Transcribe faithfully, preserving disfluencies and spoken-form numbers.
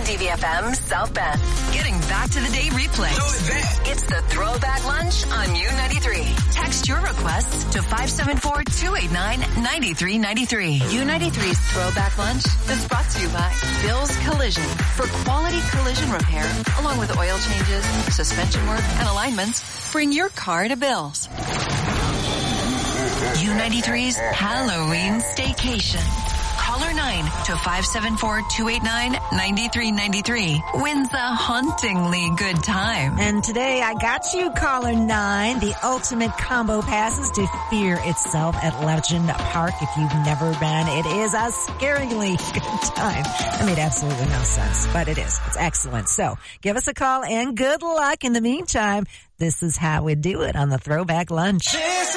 D V F M South Bend. Getting back to the day replay. It's the Throwback Lunch on U ninety-three. Text your requests to five seven four, two eight nine, nine three nine three. U ninety-three's Throwback Lunch is brought to you by Bill's Collision. For quality collision repair, along with oil changes, suspension work, and alignments, bring your car to Bill's. U ninety-three's Halloween Staycation. Caller nine to five seven four, two eight nine, nine three nine three wins a hauntingly good time. And today I got you, caller nine, the ultimate combo passes to Fear itself at Legend Park. If you've never been, it is a scaringly good time. That made absolutely no sense, but it is. It's excellent. So give us a call and good luck. In the meantime, this is how we do it on the Throwback Lunch.